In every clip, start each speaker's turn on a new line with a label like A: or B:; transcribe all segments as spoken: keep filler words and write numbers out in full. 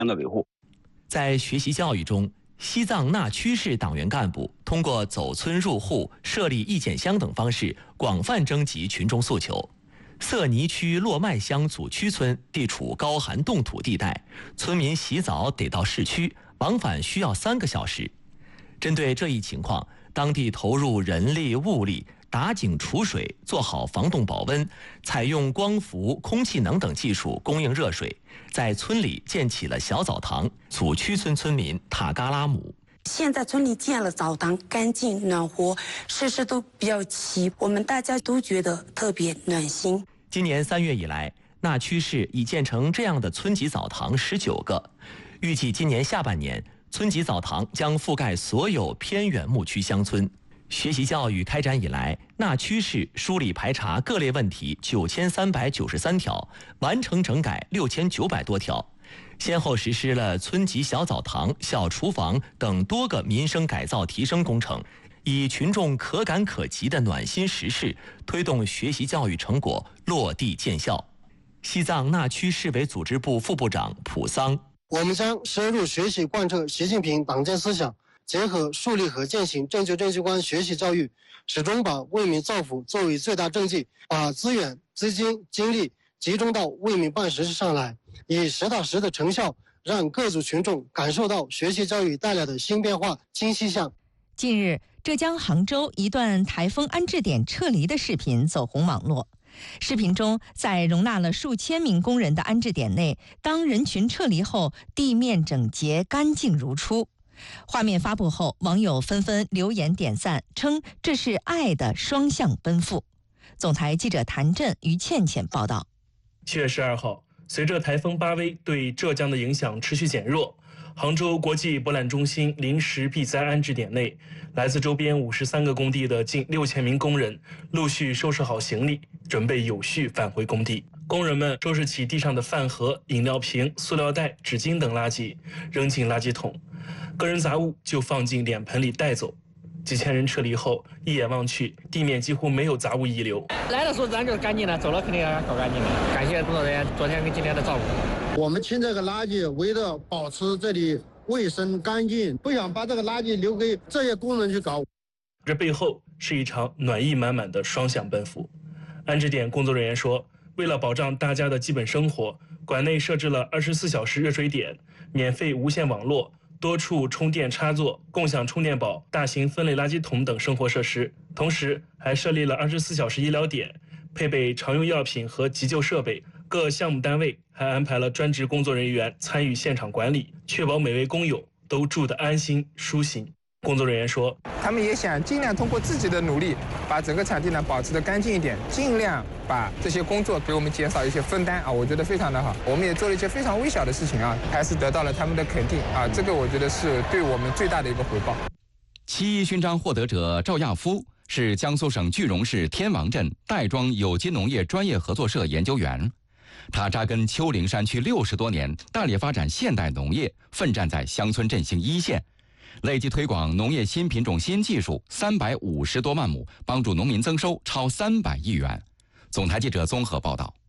A: 的维护。
B: 在学习教育中，西藏纳曲市党员干部通过走村入户、设立意见箱等方式，广泛征集群众诉求。色尼区洛麦乡祖曲村地处高寒冻土地带，村民洗澡得到市区，往返需要三个小时。针对这一情况，当地投入人力物力，打井储水，做好防冻保温，采用光伏、空气能等技术供应热水，在村里建起了小澡堂。祖曲村村民塔嘎拉姆：
C: 现在村里建了澡堂，干净暖和，设施都比较齐，我们大家都觉得特别暖心。
B: 今年三月以来，纳曲市已建成这样的村级澡堂十九个，预计今年下半年，村级澡堂将覆盖所有偏远牧区乡村。学习教育开展以来，纳曲市梳理排查各类问题九千三百九十三条，完成整改六千九百多条，先后实施了村级小澡堂、小厨房等多个民生改造提升工程，以群众可感可及的暖心实事，推动学习教育成果落地见效。西藏纳曲市委组织部副部长普桑：
D: 我们将深入学习贯彻习近平党建思想，结合树立和践行正确政绩观学习教育，始终把为民造福作为最大政绩，把资源、资金、精力集中到为民办实事上来，以实打实的成效，让各族群众感受到学习教育带来的新变化、新气象。
E: 近日，浙江杭州一段台风安置点撤离的视频走红网络。视频中，在容纳了数千名工人的安置点内，当人群撤离后，地面整洁干净如初。画面发布后，网友纷纷留言点赞，称这是爱的双向奔赴。总台记者谭震、于倩倩报道。
F: 七月十二号，随着台风巴威对浙江的影响持续减弱，杭州国际博览中心临时避灾安置点内，来自周边五十三个工地的近六千名工人陆续收拾好行李，准备有序返回工地。工人们收拾起地上的饭盒、饮料瓶、塑料袋、纸巾等垃圾，扔进垃圾桶，个人杂物就放进脸盆里带走。几千人撤离后，一眼望去，地面几乎没有杂物遗留。
G: 来的时候自然就是干净了，走了肯定要搞干净了。感谢工作人员昨天跟今天的照顾。
D: 我们清这个垃圾，为了保持这里卫生干净，不想把这个垃圾留给这些工人去搞。
F: 这背后是一场暖意满满的双向奔赴。安置点工作人员说，为了保障大家的基本生活，馆内设置了二十四小时热水点、免费无线网络、多处充电插座、共享充电宝、大型分类垃圾桶等生活设施，同时还设立了二十四小时医疗点，配备常用药品和急救设备。各项目单位还安排了专职工作人员参与现场管理，确保每位工友都住得安心舒心。工作人员说，
H: 他们也想尽量通过自己的努力，把整个场地呢保持得干净一点，尽量把这些工作给我们减少一些分担啊，我觉得非常的好。我们也做了一些非常微小的事情啊，还是得到了他们的肯定啊，这个我觉得是对我们最大的一个回报。
I: 七一勋章获得者赵亚夫是江苏省句容市天王镇袋庄有机农业专业合作社研究员。他扎根丘陵山区六十多年，大力发展现代农业，奋战在乡村振兴一线，累计推广农业新品种新技术三百五十多万亩，帮助农民增收超三百亿元。总台记者综合报道。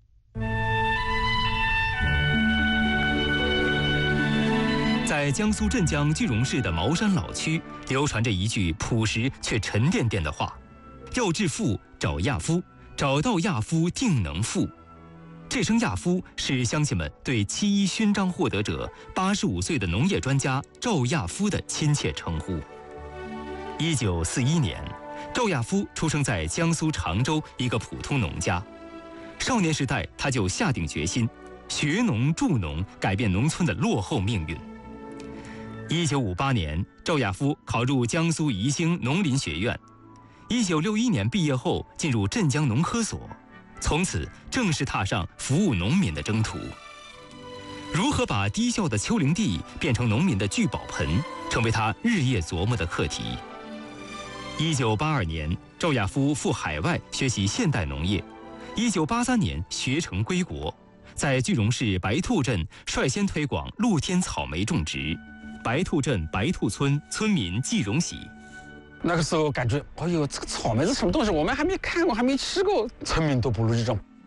J: 在江苏镇江句容市的茅山老区，流传着一句朴实却沉甸甸的话：要致富，找亚夫，找到亚夫定能富。这声亚夫是乡亲们对七一勋章获得者八十五岁的农业专家赵亚夫的亲切称呼。一九四一年，赵亚夫出生在江苏常州一个普通农家。少年时代，他就下定决心学农助农，改变农村的落后命运。一九五八年，赵亚夫考入江苏宜兴农林学院。一九六一年毕业后，进入镇江农科所。从此正式踏上服务农民的征途。如何把低效的丘陵地变成农民的聚宝盆，成为他日夜琢磨的课题。一九八二年，赵亚夫赴海外学习现代农业。一九八三年学成归国，在句容市白兔镇率先推广露天草莓种植。白兔镇白兔村村民季荣喜。
K: 那个时候感觉，哎呦，这个草莓是什么东西？我们还没看过，还没吃过，村民都不如这种。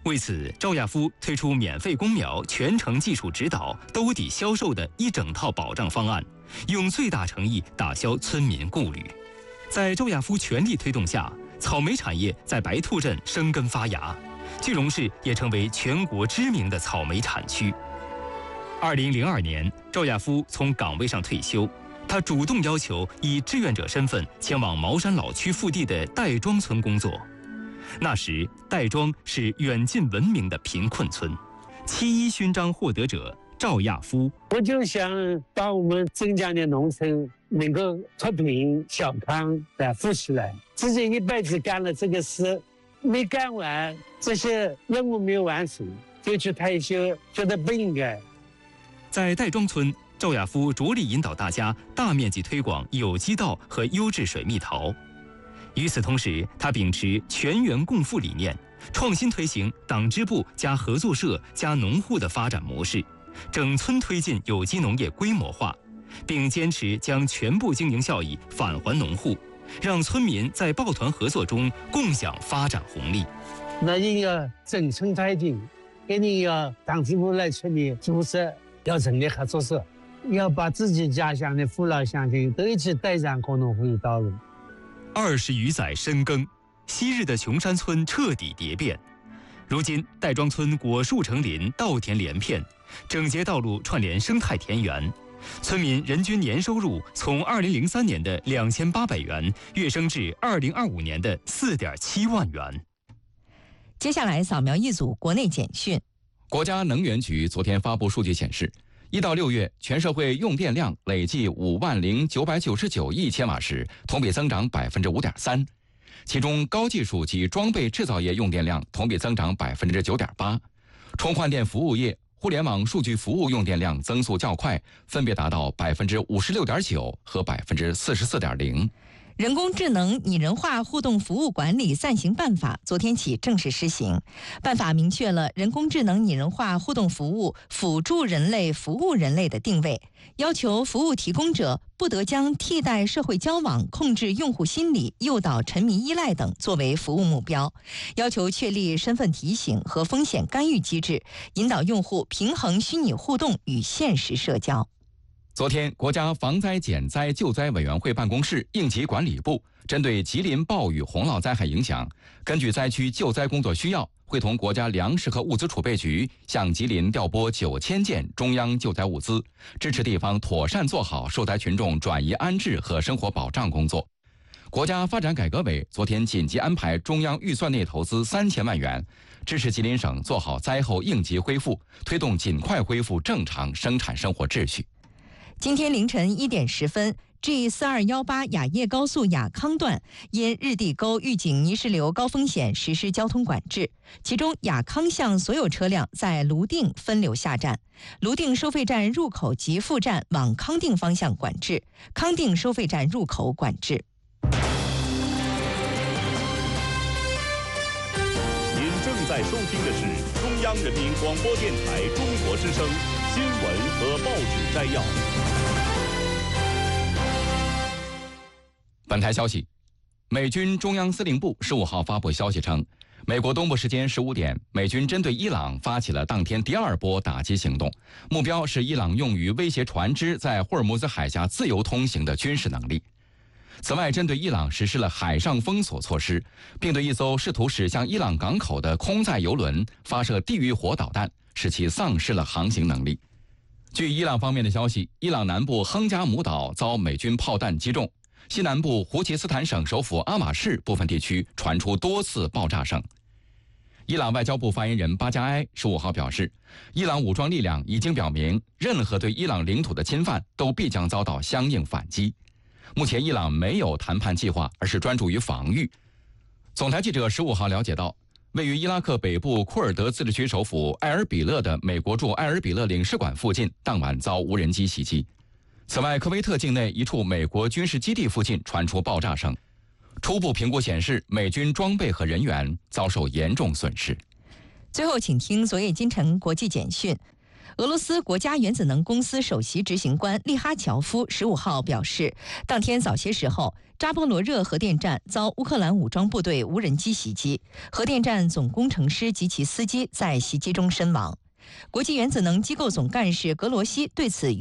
J: 为此，赵亚夫推出免费公苗、全程技术指导、兜底销售的一整套保障方案，用最大诚意打消村民顾虑。在赵亚夫全力推动下，草莓产业在白兔镇生根发芽，句容市也成为全国知名的草莓产区。二零零二年，赵亚夫从岗位上退休，他主动要求以志愿者身份前往茅山老区腹地的戴庄村工作。那时，戴庄是远近闻名的贫困村。七一勋章获得者赵亚夫，
A: 我就想把我们镇江的农村能够脱贫小康的富起来。自己一辈子干了这个事，没干完，这些任务没有完成，就去退休，觉得不应该。
J: 在戴庄村，赵亚夫着力引导大家大面积推广有机稻和优质水蜜桃。与此同时，他秉持全员共富理念，创新推行党支部加合作社加农户的发展模式，整村推进有机农业规模化，并坚持将全部经营效益返还农户，让村民在抱团合作中共享发展红利。
A: 那你要整村推进，肯定要党支部来村里组织，要成立合作社，要把自己家乡的父老乡亲都一起带上共同富裕道路。
J: 二十余载深耕，昔日的琼山村彻底蝶变。如今，戴庄村果树成林，稻田连片，整洁道路串联生态田园，村民人均年收入从二零零三年的两千八百元跃升至二零二五年的四点七万元。
E: 接下来扫描一组国内简讯。
I: 国家能源局昨天发布数据显示，一到六月，全社会用电量累计五万零九百九十九亿千瓦时，同比增长百分之五点三。其中，高技术及装备制造业用电量同比增长百分之九点八，充换电服务业、互联网数据服务用电量增速较快，分别达到百分之五十六点九和百分之四十四点零。
E: 人工智能拟人化互动服务管理暂行办法昨天起正式施行。办法明确了人工智能拟人化互动服务辅助人类服务人类的定位，要求服务提供者不得将替代社会交往、控制用户心理、诱导沉迷依赖等作为服务目标，要求确立身份提醒和风险干预机制，引导用户平衡虚拟互动与现实社交。
I: 昨天，国家防灾减灾救灾委员会办公室应急管理部针对吉林暴雨洪涝灾害影响，根据灾区救灾工作需要，会同国家粮食和物资储备局向吉林调拨九千件中央救灾物资，支持地方妥善做好受灾群众转移安置和生活保障工作。国家发展改革委昨天紧急安排中央预算内投资三千万元，支持吉林省做好灾后应急恢复，推动尽快恢复正常生产生活秩序。
E: 今天凌晨一点十分 ，G 四二一八雅叶高速雅康段因日地沟预警泥石流高风险实施交通管制，其中雅康向所有车辆在泸定分流下站，泸定收费站入口及副站往康定方向管制，康定收费站入口管制。
K: 您正在收听的是中央人民广播电台中国之声新闻和报纸摘要。
I: 本台消息，美军中央司令部十五号发布消息称，美国东部时间十五点，美军针对伊朗发起了当天第二波打击行动，目标是伊朗用于威胁船只在霍尔木兹海峡自由通行的军事能力。此外，针对伊朗实施了海上封锁措施，并对一艘试图驶向伊朗港口的空载油轮发射地狱火导弹，使其丧失了航行能力。据伊朗方面的消息，伊朗南部亨加姆岛遭美军炮弹击中，西南部胡齐斯坦省首府阿马市部分地区传出多次爆炸声。伊朗外交部发言人巴加埃十五号表示，伊朗武装力量已经表明，任何对伊朗领土的侵犯都必将遭到相应反击。目前伊朗没有谈判计划，而是专注于防御。总台记者十五号了解到，位于伊拉克北部库尔德自治区首府艾尔比勒的美国驻艾尔比勒领事馆附近当晚遭无人机袭击。此外，科威特境内一处美国军事基地附近传出爆炸声。初步评估显示，美军装备和人员遭受严重损失。
E: 最后，请听昨夜今晨国际简讯。 俄罗斯国家原子能公司首席执行官利哈乔夫十五号表示，当天早些时候，扎波罗热核电站遭乌克兰武装部队无人机袭击，核电站总工程师及其司机在袭击中身亡。国际原子能机构总干事格罗西对此